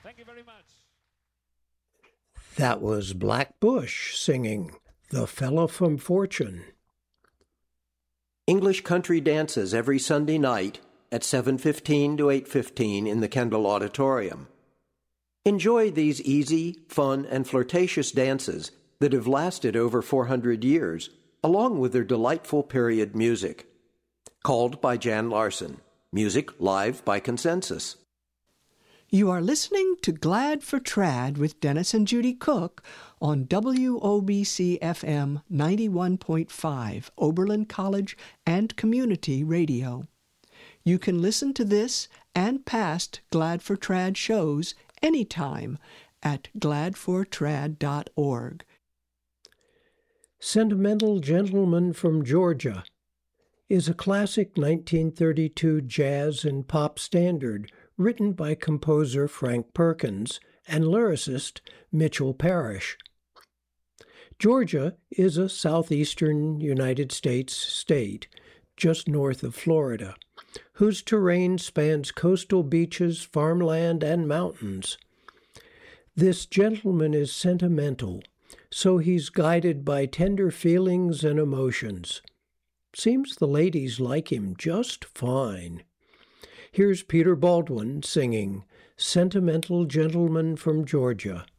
Thank you very much. That was Black Bush singing The Fella from Fortune. English country dances every Sunday night at 7:15 to 8:15 in the Kendall Auditorium. Enjoy these easy, fun, and flirtatious dances that have lasted over 400 years, along with their delightful period music. Called by Jan Larson. Music live by consensus. You are listening to Glad for Trad with Dennis and Judy Cook on WOBC-FM 91.5, Oberlin College and Community Radio. You can listen to this and past Glad for Trad shows anytime at gladfortrad.org. Sentimental Gentleman from Georgia is a classic 1932 jazz and pop standard written by composer Frank Perkins and lyricist Mitchell Parrish. Georgia is a southeastern United States state just north of Florida, whose terrain spans coastal beaches, farmland, and mountains. This gentleman is sentimental, so he's guided by tender feelings and emotions. Seems the ladies like him just fine. Here's Peter Baldwin singing Sentimental Gentleman from Georgia.